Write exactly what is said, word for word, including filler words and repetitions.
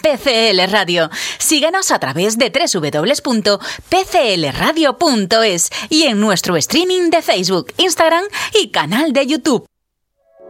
P C L Radio. Síguenos a través de doble u doble u doble u punto p c l radio punto es y en nuestro streaming de Facebook, Instagram y canal de YouTube.